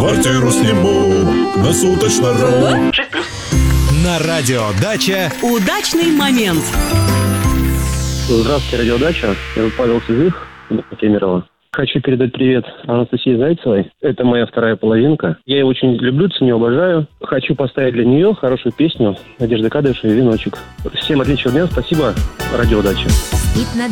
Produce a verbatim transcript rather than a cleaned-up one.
Квартиру сниму на суточно.ру. На радиодача Удачный момент. Здравствуйте, радиодача. Я Павел Сизых, Кемерово. Хочу передать привет Анастасии Зайцевой. Это моя вторая половинка. Я ее очень люблю, ценю, обожаю. Хочу поставить для нее хорошую песню Надежды Кадышевой «Веночек». Всем отличного дня. Спасибо. Радиодача.